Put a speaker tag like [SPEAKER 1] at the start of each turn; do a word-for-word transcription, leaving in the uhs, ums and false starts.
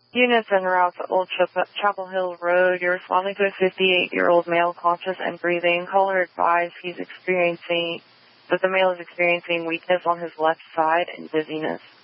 [SPEAKER 1] Units en route to Old Chapel Hill Road. You're responding to a fifty-eight-year-old male conscious and breathing. Caller advised he's experiencing, that the male is experiencing weakness on his left side and dizziness.